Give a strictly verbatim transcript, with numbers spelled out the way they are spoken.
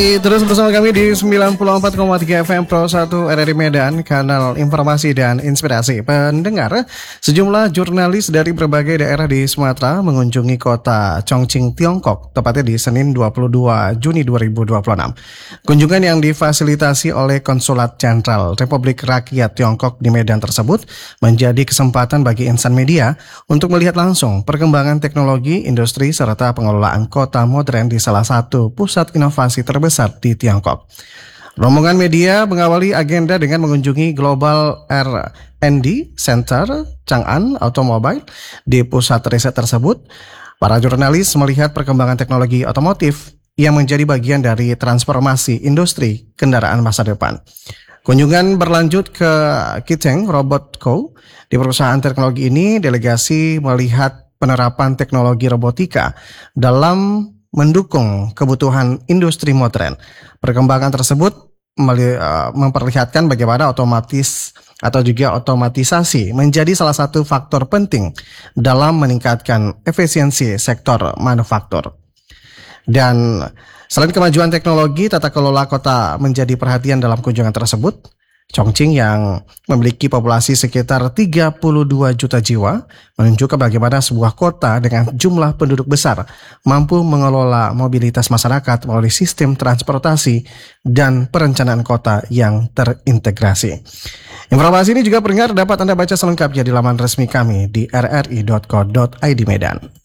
Terus bersama kami di sembilan puluh empat koma tiga F M Pro satu R R I Medan, kanal informasi dan inspirasi. Pendengar, sejumlah jurnalis dari berbagai daerah di Sumatera mengunjungi kota Chongqing, Tiongkok, tepatnya di Senin dua puluh dua Juni dua ribu dua puluh enam. Kunjungan yang difasilitasi oleh Konsulat Jenderal Republik Rakyat Tiongkok di Medan tersebut menjadi kesempatan bagi insan media untuk melihat langsung perkembangan teknologi, industri, serta pengelolaan kota modern di salah satu pusat inovasi terbesar di Tiongkok. Rombongan media mengawali agenda dengan mengunjungi Global R and D Center Chang'an Automobile. Di pusat riset tersebut, para jurnalis melihat perkembangan teknologi otomotif yang menjadi bagian dari transformasi industri kendaraan masa depan. Kunjungan berlanjut ke Kiteng Robot Co. Di perusahaan teknologi ini, delegasi melihat penerapan teknologi robotika dalam mendukung kebutuhan industri modern. Perkembangan tersebut memperlihatkan bagaimana otomatis atau juga otomatisasi menjadi salah satu faktor penting dalam meningkatkan efisiensi sektor manufaktur. Dan selain kemajuan teknologi, tata kelola kota menjadi perhatian dalam kunjungan tersebut. Chongqing yang memiliki populasi sekitar tiga puluh dua juta jiwa menunjukkan bagaimana sebuah kota dengan jumlah penduduk besar mampu mengelola mobilitas masyarakat melalui sistem transportasi dan perencanaan kota yang terintegrasi. Informasi ini juga pendengar dapat Anda baca selengkapnya di laman resmi kami di r r i dot co dot i d Medan.